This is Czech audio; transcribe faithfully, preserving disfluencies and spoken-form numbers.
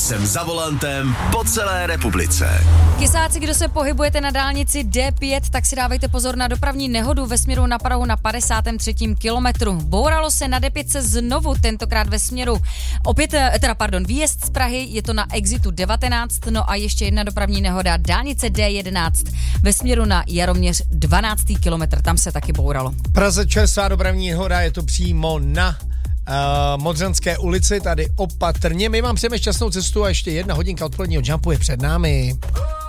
jsem za volantem po celé republice. Kysáci, kdo se pohybujete na dálnici D pět, tak si dávejte pozor na dopravní nehodu ve směru na Prahu na padesátém třetím kilometru. Bouralo se na D pět znovu, tentokrát ve směru opět, teda pardon, výjezd z Prahy, je to na exitu devatenáct, no a ještě jedna dopravní nehoda, dálnice D jedenáct ve směru na Jaroměř dvanáctý kilometr, tam se taky bouralo. Praze čerstvá dopravní nehoda, je to přímo na Uh, Modřanské ulici, tady opatrně. My vám přejeme šťastnou cestu a ještě jedna hodinka odpoledního jumpu je před námi.